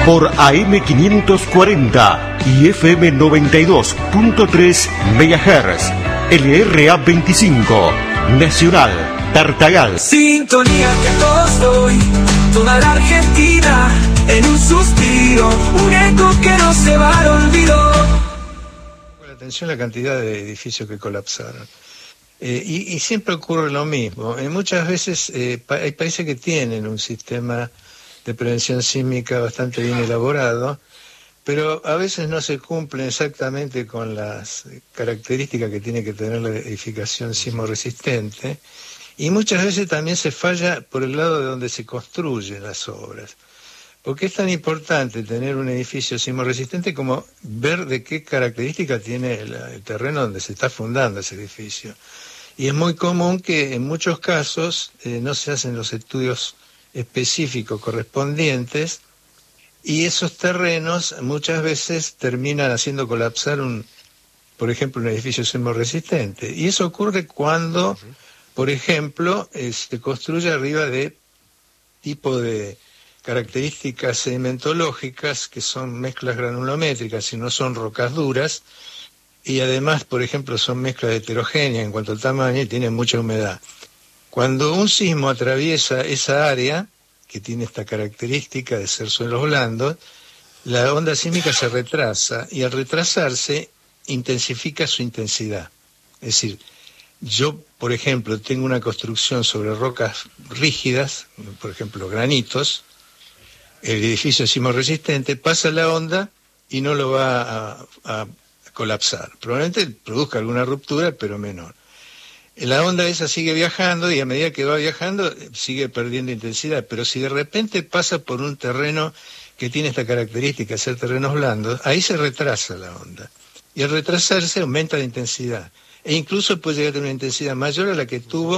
por AM540 y FM 92.3 MHz. LRA 25, Nacional, Tartagal. Sintonía que todos doy, toda la Argentina en un suspiro, un eco que no se va al olvido. Atención a la cantidad de edificios que colapsaron. Y siempre ocurre lo mismo. Muchas veces hay países que tienen un sistema de prevención sísmica bastante bien elaborado, pero a veces no se cumplen exactamente con las características que tiene que tener la edificación sismo resistente, y muchas veces también se falla por el lado de donde se construyen las obras. Porque es tan importante tener un edificio sismo resistente como ver de qué características tiene el terreno donde se está fundando ese edificio. Y es muy común que en muchos casos no se hacen los estudios específicos correspondientes, y esos terrenos muchas veces terminan haciendo colapsar por ejemplo, un edificio sismo resistente. Y eso ocurre cuando, por ejemplo, se construye arriba de tipo de características sedimentológicas que son mezclas granulométricas y no son rocas duras, y además, por ejemplo, son mezclas heterogéneas en cuanto al tamaño y tienen mucha humedad. Cuando un sismo atraviesa esa área, que tiene esta característica de ser suelos blandos, la onda sísmica se retrasa, y al retrasarse intensifica su intensidad. Es decir, yo, por ejemplo, tengo una construcción sobre rocas rígidas, por ejemplo, granitos, el edificio sismo resistente, pasa la onda y no lo va a colapsar. Probablemente produzca alguna ruptura, pero menor. La onda esa sigue viajando, y a medida que va viajando sigue perdiendo intensidad, pero si de repente pasa por un terreno que tiene esta característica de ser terrenos blandos, ahí se retrasa la onda, y al retrasarse aumenta la intensidad, e incluso puede llegar a tener una intensidad mayor a la que tuvo